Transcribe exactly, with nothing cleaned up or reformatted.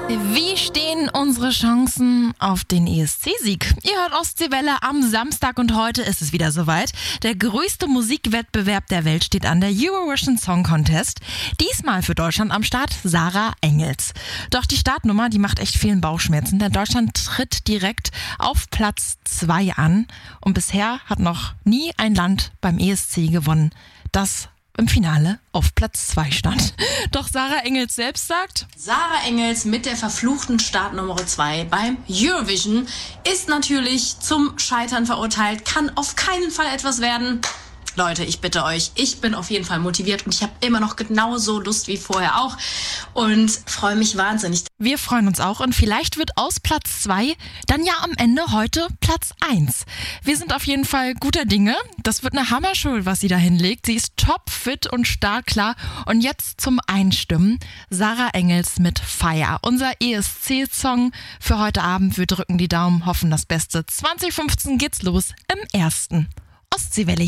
Wie stehen unsere Chancen auf den E S C-Sieg? Ihr hört Ostseewelle am Samstag und heute ist es wieder soweit. Der größte Musikwettbewerb der Welt steht an, der Eurovision Song Contest. Diesmal für Deutschland am Start Sarah Engels. Doch die Startnummer, die macht echt vielen Bauchschmerzen, denn Deutschland tritt direkt auf Platz zwei an. Und bisher hat noch nie ein Land beim E S C gewonnen, das im Finale auf Platz zwei stand. Doch Sarah Engels selbst sagt: Sarah Engels mit der verfluchten Startnummer zwei beim Eurovision ist natürlich zum Scheitern verurteilt, kann auf keinen Fall etwas werden. Leute, ich bitte euch, ich bin auf jeden Fall motiviert und ich habe immer noch genauso Lust wie vorher auch und freue mich wahnsinnig. Wir freuen uns auch und vielleicht wird aus Platz zwei dann ja am Ende heute Platz eins. Wir sind auf jeden Fall guter Dinge. Das wird eine Hammershow, was sie da hinlegt. Sie ist topfit und stark klar. Und jetzt zum Einstimmen. Sarah Engels mit Fire. Unser E S C-Song für heute Abend. Wir drücken die Daumen, hoffen das Beste. zwanzig fünfzehn geht's los im ersten Ostseewelle.